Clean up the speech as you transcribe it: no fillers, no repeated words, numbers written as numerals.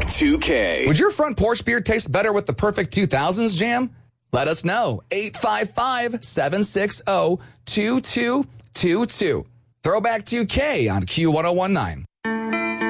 2K. Would your front porch beer taste better with the Perfect 2000s jam? Let us know. 855-760-2222. Throwback 2K on Q1019.